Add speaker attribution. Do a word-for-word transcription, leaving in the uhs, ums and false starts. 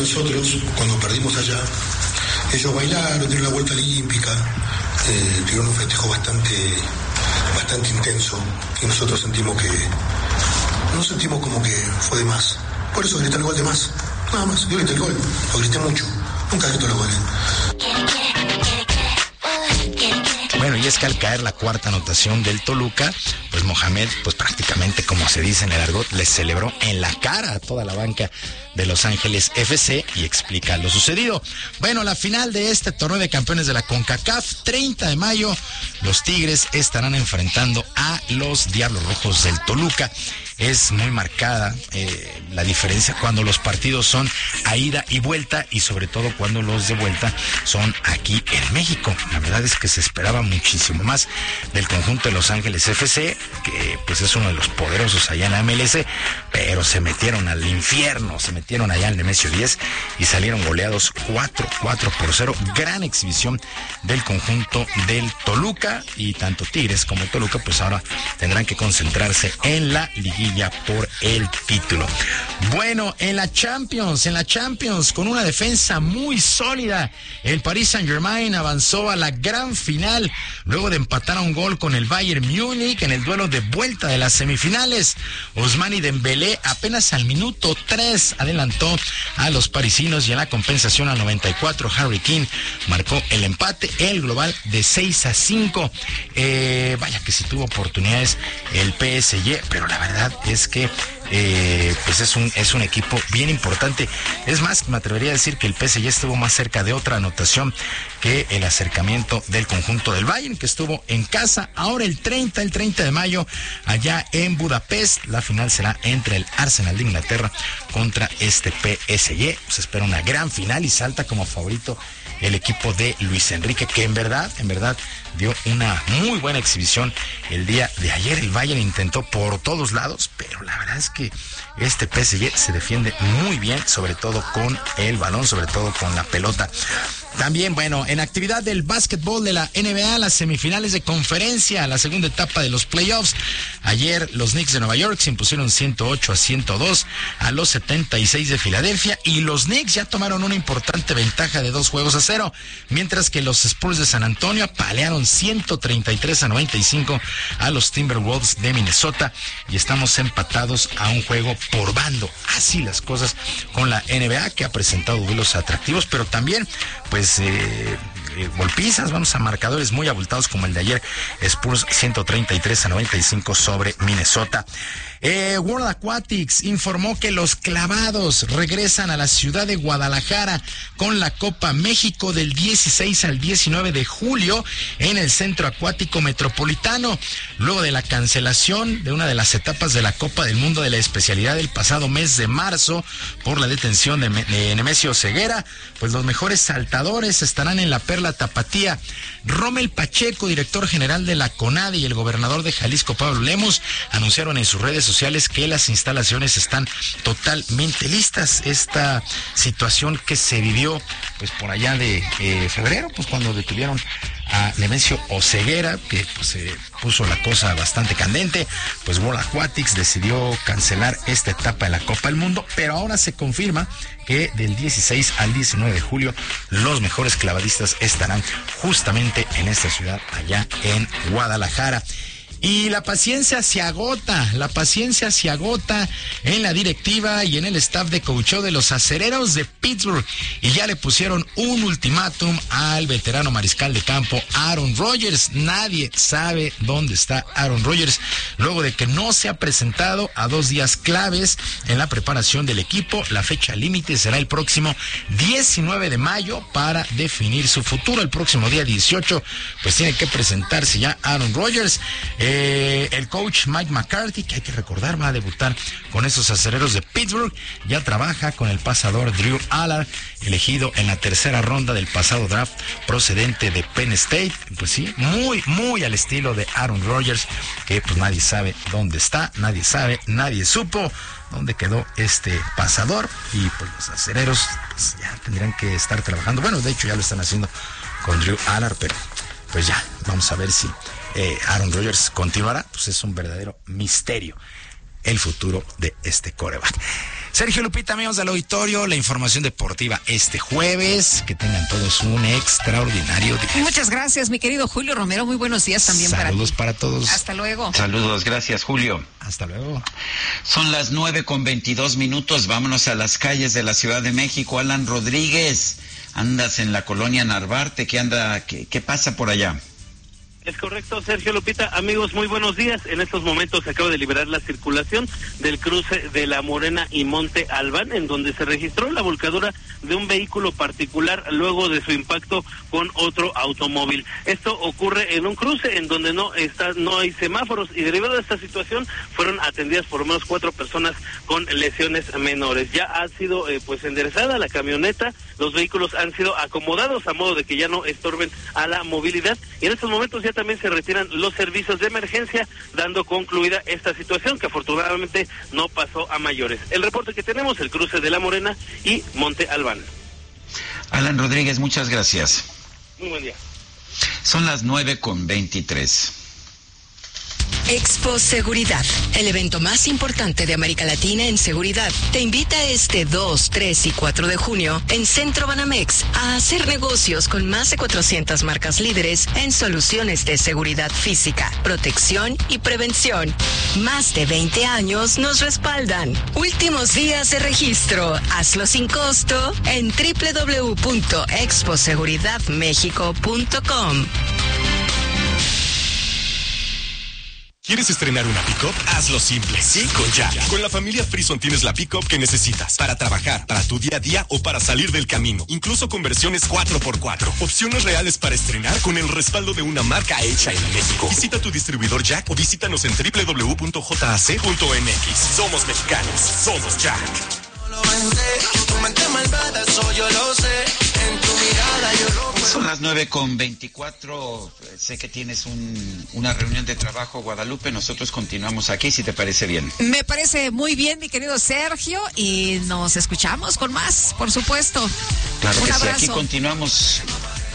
Speaker 1: Nosotros, cuando perdimos allá, ellos bailaron, dieron la vuelta olímpica, eh, tuvieron un festejo bastante, bastante intenso, y nosotros sentimos que, no sentimos como que fue de más. Por eso grité el gol de más, nada más. Yo grité el gol, lo grité mucho, nunca grito los goles.
Speaker 2: Bueno, y es que al caer la cuarta anotación del Toluca, pues Mohamed, pues prácticamente, como se dice en el argot, les celebró en la cara a toda la banca de Los Ángeles F C y explica lo sucedido. Bueno, la final de este torneo de campeones de la CONCACAF, treinta de mayo, los Tigres estarán enfrentando a los Diablos Rojos del Toluca. Es muy marcada eh, la diferencia cuando los partidos son a ida y vuelta, y sobre todo cuando los de vuelta son aquí en México. La verdad es que se esperaba muchísimo más del conjunto de Los Ángeles F C, que pues es uno de los poderosos allá en la M L S, pero se metieron al infierno, se metieron allá en Nemesio diez y salieron goleados cuatro por cero. Gran exhibición del conjunto del Toluca, y tanto Tigres como Toluca pues ahora tendrán que concentrarse en la liguilla por el título. Bueno, en la Champions, en la Champions, con una defensa muy sólida, el Paris Saint-Germain avanzó a la gran final luego de empatar a un gol con el Bayern Múnich en el duelo de vuelta de las semifinales. Ousmane Dembélé apenas al minuto tres adelantó a los parisinos, y en la compensación al noventa y cuatro Harry Kane marcó el empate, el global de seis a cinco. Eh, vaya que sí tuvo oportunidades el P S G, pero la verdad es que eh, pues es un es un equipo bien importante. Es más, me atrevería a decir que el P S G estuvo más cerca de otra anotación que el acercamiento del conjunto del Bayern, que estuvo en casa. Ahora el treinta, el treinta de mayo, allá en Budapest, la final será entre el Arsenal de Inglaterra contra este P S G. Se espera una gran final y salta como favorito el equipo de Luis Enrique, que en verdad, en verdad dio una muy buena exhibición el día de ayer. El Bayern intentó por todos lados, pero la verdad es que este P S G se defiende muy bien, sobre todo con el balón, sobre todo con la pelota. También, bueno, en actividad del básquetbol de la N B A, las semifinales de conferencia, la segunda etapa de los playoffs. Ayer los Knicks de Nueva York se impusieron ciento ocho a ciento dos a los setenta y seis de Filadelfia, y los Knicks ya tomaron una importante ventaja de dos juegos a cero, mientras que los Spurs de San Antonio apalearon ciento treinta y tres a noventa y cinco a los Timberwolves de Minnesota, y estamos empatados a un juego por bando. Así las cosas con la N B A, que ha presentado duelos atractivos, pero también pues Pues, eh, eh, golpizas, vamos a marcadores muy abultados como el de ayer, Spurs ciento treinta y tres a noventa y cinco sobre Minnesota. Eh, World Aquatics informó que los clavados regresan a la ciudad de Guadalajara con la Copa México del dieciséis al diecinueve de julio en el Centro Acuático Metropolitano, luego de la cancelación de una de las etapas de la Copa del Mundo de la especialidad del pasado mes de marzo por la detención de, de Nemesio Ceguera. Pues los mejores saltadores estarán en la Perla Tapatía. Rommel Pacheco, director general de la CONADE, y el gobernador de Jalisco, Pablo Lemus, anunciaron en sus redes sociales que las instalaciones están totalmente listas. Esta situación que se vivió pues por allá de eh, febrero, pues cuando detuvieron a Nemesio Oceguera, que pues se eh, puso la cosa bastante candente, pues World Aquatics decidió cancelar esta etapa de la Copa del Mundo, pero ahora se confirma que del dieciséis al diecinueve de julio los mejores clavadistas estarán justamente en esta ciudad, allá en Guadalajara. Y la paciencia se agota, la paciencia se agota en la directiva y en el staff de coacheo de los Acereros de Pittsburgh, y ya le pusieron un ultimátum al veterano mariscal de campo Aaron Rodgers. Nadie sabe dónde está Aaron Rodgers, luego de que no se ha presentado a dos días claves en la preparación del equipo. La fecha límite será el próximo diecinueve de mayo para definir su futuro. El próximo día dieciocho, pues tiene que presentarse ya Aaron Rodgers. Eh, Eh, el coach Mike McCarthy, que hay que recordar va a debutar con esos Acereros de Pittsburgh, ya trabaja con el pasador Drew Allard, elegido en la tercera ronda del pasado draft procedente de Penn State. Pues sí, muy, muy al estilo de Aaron Rodgers, que pues nadie sabe dónde está, nadie sabe, nadie supo dónde quedó este pasador, y pues los Acereros pues ya tendrían que estar trabajando. Bueno, de hecho ya lo están haciendo con Drew Allard, pero pues ya, vamos a ver si Eh, Aaron Rodgers continuará. Pues es un verdadero misterio el futuro de este quarterback. Sergio, Lupita, amigos del auditorio, la información deportiva este jueves. Que tengan todos un extraordinario día.
Speaker 3: Muchas gracias, mi querido Julio Romero. Muy buenos días también.
Speaker 2: Saludos
Speaker 3: para
Speaker 2: ti. Para todos.
Speaker 3: Hasta luego.
Speaker 4: Saludos, gracias, Julio.
Speaker 2: Hasta luego.
Speaker 4: Son las nueve con veintidós minutos. Vámonos a las calles de la Ciudad de México. Alan Rodríguez, andas en la colonia Narvarte. ¿Qué anda? ¿Qué, qué pasa por allá?
Speaker 5: Es correcto, Sergio, Lupita. Amigos, muy buenos días. En estos momentos se acaba de liberar la circulación del cruce de La Morena y Monte Albán, en donde se registró la volcadura de un vehículo particular luego de su impacto con otro automóvil. Esto ocurre en un cruce en donde no está, no hay semáforos, y derivado de esta situación fueron atendidas por lo menos cuatro personas con lesiones menores. Ya ha sido eh, pues enderezada la camioneta, los vehículos han sido acomodados a modo de que ya no estorben a la movilidad, y en estos momentos ya también se retiran los servicios de emergencia, dando concluida esta situación que afortunadamente no pasó a mayores. El reporte que tenemos, el cruce de La Morena y Monte Albán.
Speaker 4: Alan Rodríguez, muchas gracias.
Speaker 5: Muy buen día.
Speaker 4: Son las nueve con veintitrés.
Speaker 6: Expo Seguridad, el evento más importante de América Latina en seguridad, te invita este dos, tres y cuatro de junio en Centro Banamex a hacer negocios con más de cuatrocientas marcas líderes en soluciones de seguridad física, protección y prevención. Más de veinte años nos respaldan. Últimos días de registro. Hazlo sin costo en doble u doble u doble u punto expo seguridad mexico punto com.
Speaker 7: ¿Quieres estrenar una pick-up? Hazlo simple, sí, con Jack. Con la familia Frison tienes la pick-up que necesitas para trabajar, para tu día a día o para salir del camino. Incluso con versiones cuatro por cuatro. Opciones reales para estrenar con el respaldo de una marca hecha en México. Visita tu distribuidor Jack o visítanos en doble u doble u doble u punto j a c punto m x. Somos mexicanos, somos Jack.
Speaker 4: Son las nueve con veinticuatro. Sé que tienes un, una reunión de trabajo, Guadalupe. Nosotros continuamos aquí, si te parece bien.
Speaker 3: Me parece muy bien, mi querido Sergio, y nos escuchamos con más, por supuesto.
Speaker 4: Claro
Speaker 3: un
Speaker 4: que
Speaker 3: abrazo.
Speaker 4: sí, aquí continuamos